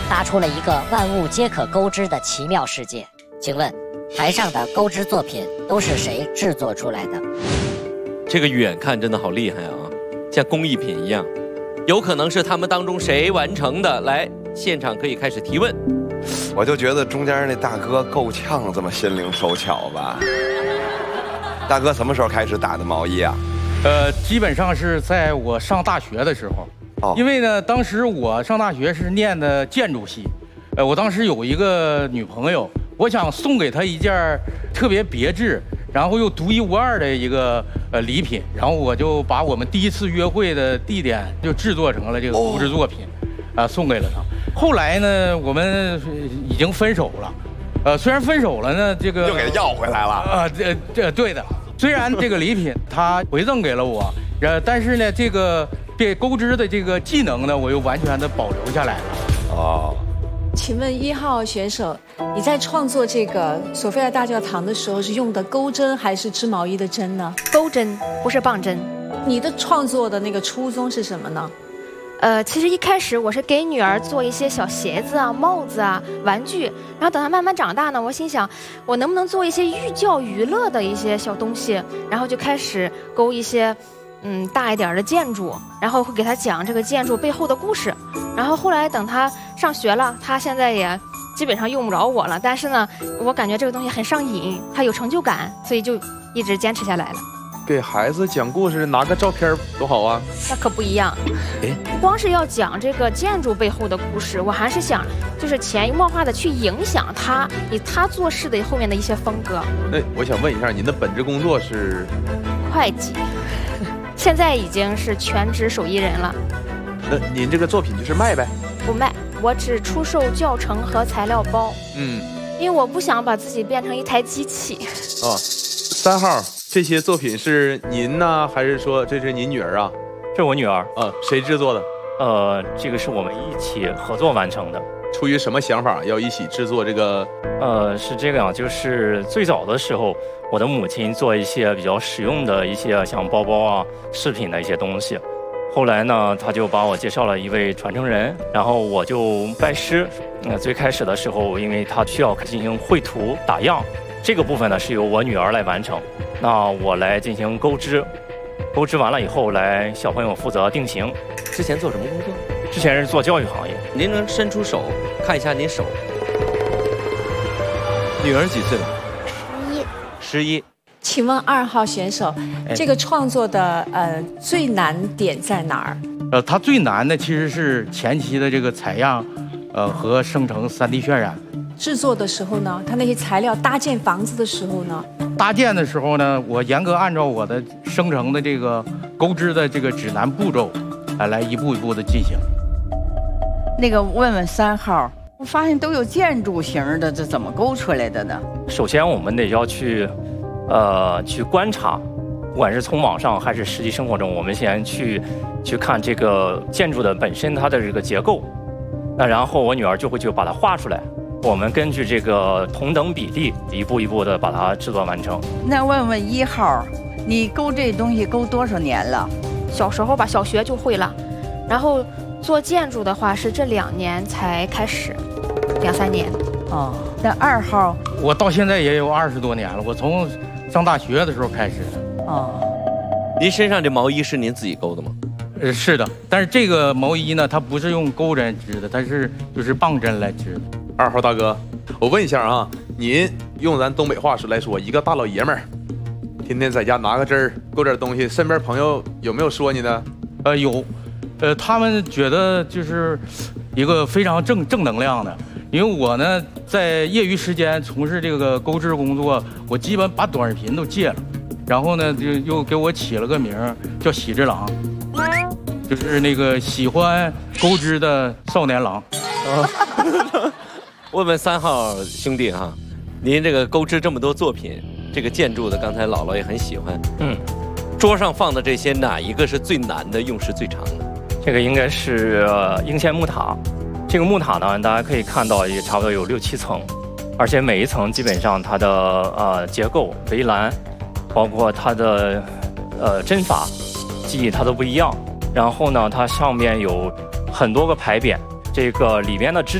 搭出了一个万物皆可钩织的奇妙世界。请问，台上的钩织作品都是谁制作出来的？ 这个远看真的好厉害啊，像工艺品一样。有可能是他们当中谁完成的？来，现场可以开始提问。 我就觉得中间那大哥够呛这么心灵手巧吧。大哥什么时候开始打的毛衣啊？ 基本上是在我上大学的时候。哦，因为呢，当时我上大学是念的建筑系，我当时有一个女朋友，我想送给她一件特别别致，然后又独一无二的一个礼品，然后我就把我们第一次约会的地点就制作成了这个钩织作品，送给了她。后来呢，我们已经分手了，虽然分手了呢，这个又给她要回来了。 对的。虽然这个礼品她回赠给了我，但是呢，这个钩织的这个技能呢，我又完全的保留下来了。哦。 请问1号选手，你在创作这个索菲亚大教堂的时候，是用的钩针还是织毛衣的针呢？ 钩针，不是棒针。 你的创作的那个初衷是什么呢？ 其实一开始我是给女儿做一些小鞋子啊、帽子啊、玩具，然后等她慢慢长大呢，我心想，我能不能做一些寓教于乐的一些小东西，然后就开始勾一些大一点的建筑，然后会给她讲这个建筑背后的故事。然后后来等她上学了，她现在也基本上用不着我了，但是呢，我感觉这个东西很上瘾，她有成就感，所以就一直坚持下来了。 给孩子讲故事，拿个照片多好啊！ 那可不一样，光是要讲这个建筑背后的故事，我还是想就是潜移默化的去影响他，以他做事的后面的一些风格。 那我想问一下，您的本职工作是会计，现在已经是全职手艺人了。 那您这个作品就是卖呗？ 不卖，我只出售教程和材料包。因为我不想把自己变成一台机器。 3号。这些作品是您呢，还是说这是您女儿啊？ 这是我女儿。 谁制作的？ 这个是我们一起合作完成的。 出于什么想法要一起制作这个？ 是这个样，就是最早的时候，我的母亲做一些比较实用的一些像包包啊、饰品的一些东西。后来呢，她就把我介绍了一位传承人，然后我就拜师。最开始的时候，因为她需要进行绘图打样，这个部分呢是由我女儿来完成。那我来进行钩织，钩织完了以后，来小朋友负责定型。 之前做什么工作？ 之前是做教育行业。 您能伸出手看一下您手？女儿几岁了？11。 请问2号选手，这个创作的最难点在哪儿？ 它最难的其实是前期的这个采样，和生成3D 渲染。 制作的时候呢，它那些材料搭建房子的时候呢？ 搭建的时候呢，我严格按照我的生成的这个钩织的这个指南步骤，来一步一步的进行。 那个问问3号，我发现都有建筑型的，这怎么勾出来的呢？ 首先我们得要去观察，不管是从网上还是实际生活中，我们先去看这个建筑的本身它的这个结构，那然后我女儿就会去把它画出来。我们根据这个同等比例，一步一步的把它制作完成。 那问问1号，你勾这东西勾多少年了？ 小时候吧，小学就会了，然后做建筑的话是这2年才开始，2、3年。 那2号， 我到现在也有20多年了，我从上大学的时候开始的。 您身上这毛衣是您自己勾的吗？ 是的，但是这个毛衣呢，它不是用钩针织的，它是就是棒针来织的。 2号大哥，我问一下啊，您用咱东北话来说，一个大老爷们儿，天天在家拿个针儿勾点东西，身边朋友有没有说你的？ 有，他们觉得就是一个非常正能量的，因为我呢在业余时间从事这个钩织工作，我基本把短视频都戒了，然后呢就又给我起了个名叫喜之郎，就是那个喜欢钩织的少年郎。 问问3号兄弟哈，您这个钩织这么多作品，这个建筑的刚才姥姥也很喜欢。桌上放的这些哪一个是最难的，用时最长的？ 这个应该是应县木塔。这个木塔呢，大家可以看到也差不多有6、7层，而且每一层基本上它的结构、围栏，包括它的针法、技艺它都不一样。然后呢，它上面有很多个牌匾，这个里边的支